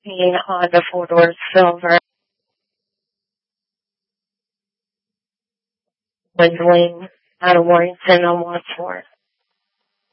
being on the four-door silver, dwindling out of Warrington on Wadsworth.